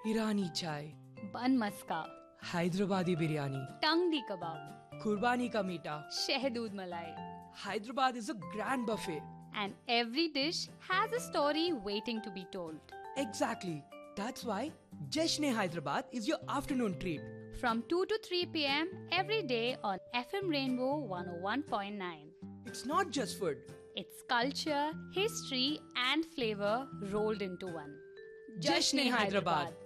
Irani chai, bun maska, Hyderabadi biryani, tangdi kebab, Kurbani ka meeta. shehdood malai. Hyderabad is a grand buffet. And every dish has a story waiting to be told. Exactly. That's why Jashn-e-Hyderabad is your afternoon treat. From 2 to 3 p.m. every day on FM Rainbow 101.9. It's not just food. It's culture, history, and flavor rolled into one. Jashn-e-Hyderabad.